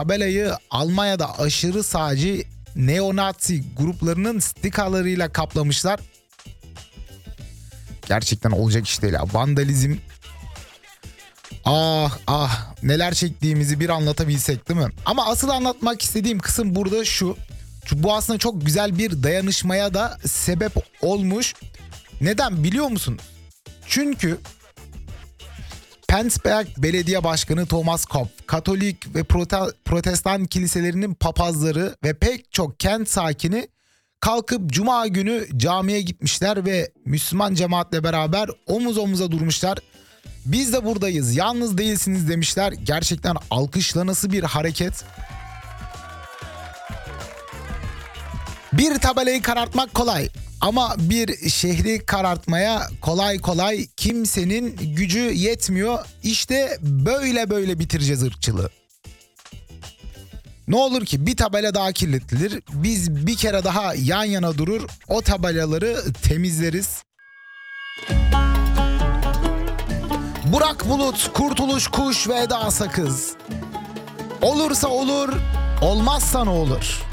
Tabelayı Almanya'da aşırı sağcı neonazi gruplarının stikalarıyla kaplamışlar. Gerçekten olacak iş değil ya. Vandalizm. Ah neler çektiğimizi bir anlatabilsek değil mi? Ama asıl anlatmak istediğim kısım burada şu. Bu aslında çok güzel bir dayanışmaya da sebep olmuş. Neden biliyor musun? Çünkü Penzberg Belediye Başkanı Thomas Kopf, Katolik ve Protestan kiliselerinin papazları ve pek çok kent sakini kalkıp Cuma günü camiye gitmişler ve Müslüman cemaatle beraber omuz omuza durmuşlar. Biz de buradayız, yalnız değilsiniz demişler. Gerçekten alkışlanası bir hareket. Bir tabelayı karartmak kolay ama bir şehri karartmaya kolay kolay kimsenin gücü yetmiyor. İşte böyle bitireceğiz ırkçılığı. Ne olur ki bir tabela daha kirletilir. Biz bir kere daha yan yana durur, o tabelaları temizleriz. Burak Bulut, Kurtuluş Kuş ve Eda Sakız. Olursa olur, olmazsa ne olur?